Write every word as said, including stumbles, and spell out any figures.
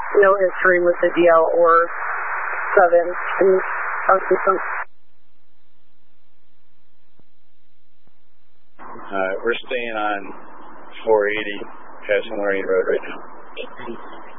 no history with the D L or seven in our system. Uh, we're staying on four eighty Passing Lorraine Road right now.